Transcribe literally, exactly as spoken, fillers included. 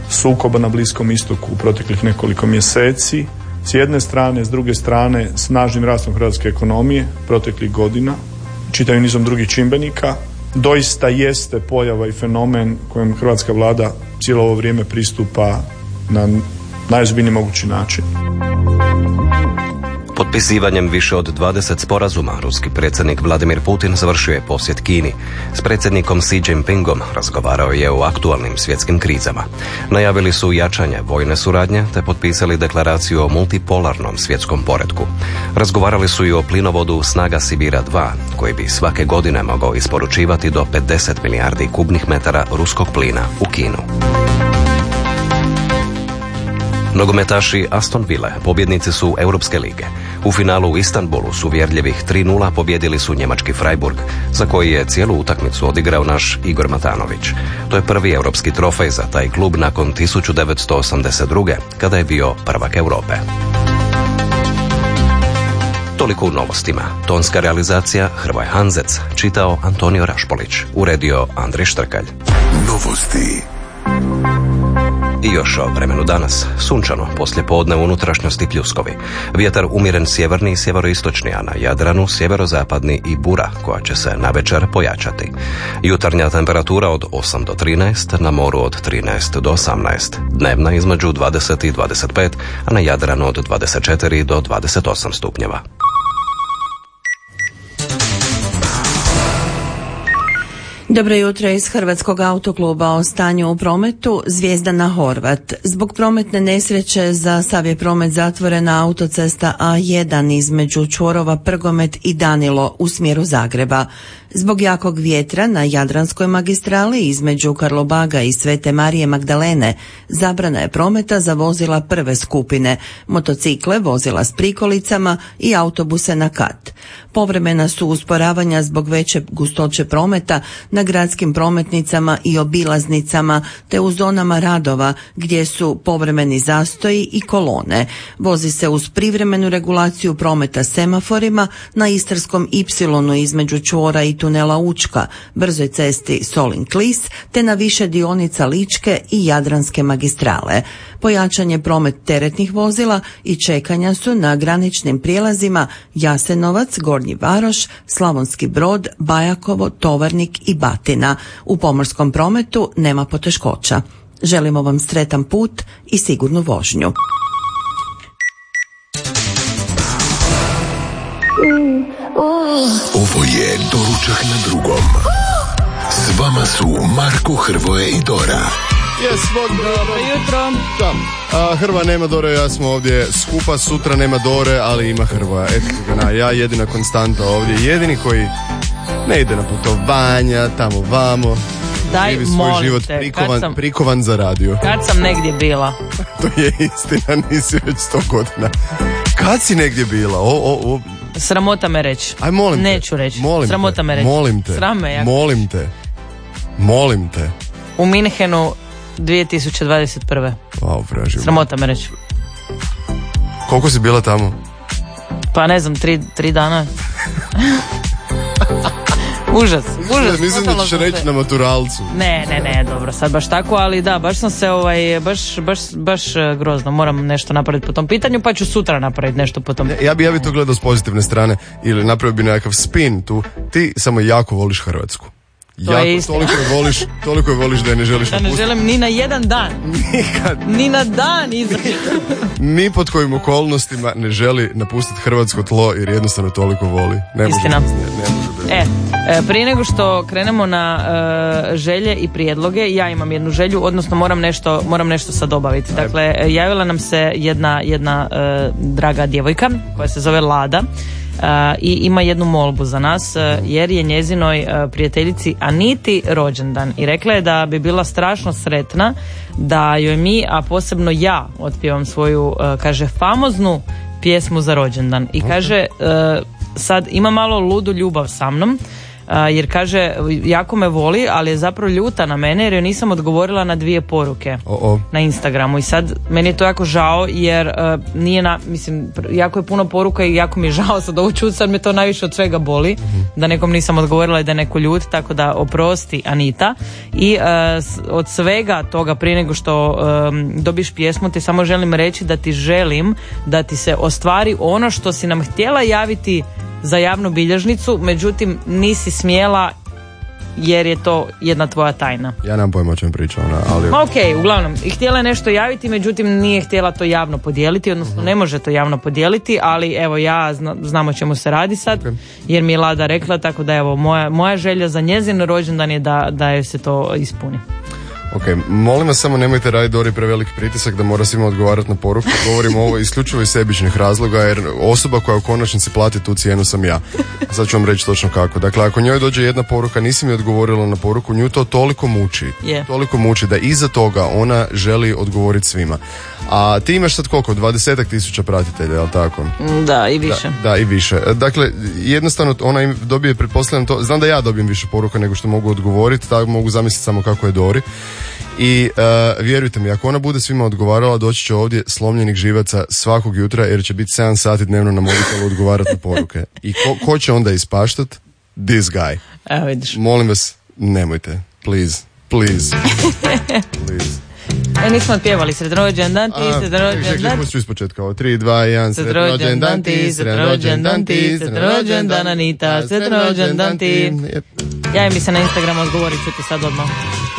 sukoba na Bliskom istoku u proteklih nekoliko mjeseci s jedne strane, s druge strane snažnim rastom hrvatske ekonomije proteklih godina, čitavim nizom drugih čimbenika, doista jeste pojava i fenomen kojem hrvatska vlada cijelo ovo vrijeme pristupa na najozbiljniji mogući način. Potpisivanjem više od dvadeset sporazuma, ruski predsjednik Vladimir Putin završio je posjet Kini. S predsjednikom Xi Jinpingom razgovarao je o aktualnim svjetskim krizama. Najavili su jačanje vojne suradnje te potpisali deklaraciju o multipolarnom svjetskom poretku. Razgovarali su i o plinovodu Snaga Sibira dva, koji bi svake godine mogao isporučivati do pedeset milijardi kubnih metara ruskog plina u Kinu. Nogometaši Aston Ville pobjednici su Europske lige. U finalu u Istanbulu s uvjerljivih tri nula pobjedili su njemački Freiburg, za koji je cijelu utakmicu odigrao naš Igor Matanović. To je prvi europski trofej za taj klub nakon tisuću devetsto osamdeset druge. kada je bio prvak Europe. Toliko u novostima. Tonska realizacija Hrvoje Hanzec, čitao Antonio Rašpolić, uredio Andrej Štrkalj. Novosti. I još o vremenu danas. Sunčano, poslije podne u unutrašnjosti pljuskovi. Vjetar umjeren sjeverni i sjeveroistočni, a na Jadranu sjeverozapadni i bura, koja će se navečer pojačati. Jutarnja temperatura od osam do trinaest, na moru od trinaest do osamnaest. Dnevna između dvadeset i dvadeset pet, a na Jadranu od dvadeset četiri do dvadeset osam stupnjeva. Dobro jutro iz Hrvatskog autokluba o stanju u prometu. Zvijezdana Horvat. Zbog prometne nesreće za sav je promet zatvorena autocesta A jedan između čvorova Prgomet i Danilo u smjeru Zagreba. Zbog jakog vjetra na Jadranskoj magistrali između Karlobaga i Svete Marije Magdalene zabrana je prometa za vozila prve skupine, motocikle, vozila s prikolicama i autobuse na kat. Povremena su usporavanja zbog veće gustoće prometa na gradskim prometnicama i obilaznicama te u zonama radova gdje su povremeni zastoji i kolone. Vozi se uz privremenu regulaciju prometa semaforima na Istarskom Y između čvora i tunela Učka, brzoj cesti Solin-Klis te na više dionica Ličke i Jadranske magistrale. Pojačan je promet teretnih vozila i čekanja su na graničnim prijelazima Jasenovac, Gornji Varoš, Slavonski Brod, Bajakovo, Tovarnik i Batina. U pomorskom prometu nema poteškoća. Želimo vam sretan put i sigurnu vožnju. Ovo je Doručak na drugom. S vama su Marko, Hrvoje i Dora. Jes, dobro jutro. Da. Hrva nema Dore, ja smo ovdje skupa, sutra nema Dore, ali ima Hrvoja. Eto ga na, ja jedina konstanta ovdje, jedini koji ne ide na putovanja, tamo vamo. Daj, živi svoj molim život te, prikovan, sam, prikovan za radio. Kad sam negdje bila? To je istina, nisi već sto godina. Kad si negdje bila? O, o, o. Sramota me reći. Aj, molim Neću te. reći. Molim Sramota te. me reći. Molim te. Sram me jako. Molim te. Molim te. U Minhenu dvije tisuće dvadeset prve. Wow, vražio. Sramota me reći. Koliko si bila tamo? Pa ne znam, tri, tri dana. Užas, užas. Mislim da ćeš reći na maturalcu. Ne, ne, ne, dobro, sad baš tako, ali da, baš sam se, ovaj, baš, baš, baš grozno, moram nešto napraviti po tom pitanju, pa ću sutra napraviti nešto po tom. Ja bi, ja bi to gledao s pozitivne strane, ili napravio bi nekakav spin tu, ti samo jako voliš Hrvatsku. To jako, je istina. toliko je voliš, toliko je voliš da je ne želiš Da ne napustiti. želim ni na jedan dan. Nikad. Ni na dan izaći. Ni pod kojim okolnostima ne želi napustiti hrvatsko tlo jer jednostavno toliko voli. Ne može Istina. bez nje, ne može bez nje. E, e, prije nego što krenemo na e, želje i prijedloge, ja imam jednu želju, odnosno moram nešto, moram nešto sad obaviti. Dakle, javila nam se jedna, jedna e, draga djevojka koja se zove Lada. Uh, i ima jednu molbu za nas uh, jer je njezinoj uh, prijateljici Aniti rođendan i rekla je da bi bila strašno sretna da joj mi, a posebno ja, otpjevam svoju, uh, kaže, famoznu pjesmu za rođendan i kaže, uh, sad ima malo ludu ljubav sa mnom. jer kaže jako me voli, ali je zapravo ljuta na mene jer joj nisam odgovorila na dvije poruke O-o. na Instagramu i sad meni je to jako žao jer uh, nije na, mislim, jako je puno poruka i jako mi je žao sad ovu čut, sad me to najviše od svega boli, mm-hmm. da nekom nisam odgovorila i da je neko ljut, tako da oprosti Anita i uh, od svega toga prije nego što um, dobiš pjesmu ti samo želim reći da ti želim da ti se ostvari ono što si nam htjela javiti za javnu bilježnicu, međutim nisi smjela jer je to jedna tvoja tajna. Ja nemam pojma o čem pričam, ali... Ok, uglavnom, htjela je nešto javiti, međutim nije htjela to javno podijeliti, odnosno uh-huh. ne može to javno podijeliti, ali evo ja zna, znam o čemu se radi sad, okay. jer mi je Lada rekla, tako da evo, moja, moja želja za njezin rođendan je da, da joj se to ispuni. Ok, molim vas samo nemojte raditi Dori preveliki pritisak da mora svima odgovarati na poruku. Govorimo ovo isključivo iz sebičnih razloga jer osoba koja u konačnici plati tu cijenu sam ja. Sad ću vam reći točno kako. Dakle, ako njoj dođe jedna poruka, nisi mi odgovorila na poruku, nju to toliko muči. Yeah. Toliko muči da iza toga ona želi odgovoriti svima. A ti imaš sad koliko? dvadesetak tisuća pratitelja, jel tako? Da, i više. Da, da, i više. Dakle, jednostavno ona im dobije, pretpostavljam to, znam da ja dobijem više poruka nego što mogu odgovoriti, tako mogu zamisliti samo kako je Dori. I uh, vjerujte mi, ako ona bude svima odgovarala, doći će ovdje slomljenih živaca svakog jutra jer će biti sedam sati dnevno na mobitelu odgovarati na poruke. I ko, ko će onda ispaštat? This guy. Evo vidiš. Molim vas, nemojte. Please. Please. Please. E, nismo otpjevali sretan rođendan ti, sretan rođendan. Čekaj, ću ispočetka ovo. tri, dva, jedan, sretan rođendan ti, sretan rođendan ti, sretan rođendan Anita, sretan rođendan ti. Javi mi se na Instagramu, odgovorit ću ti sad odmah.